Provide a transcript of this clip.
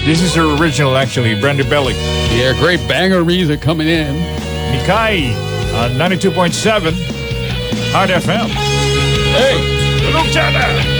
This is her original, actually, Brandy Bellic. Yeah, great banger music coming in. Mikai on 92.7 Hard FM. Hey! Luciana!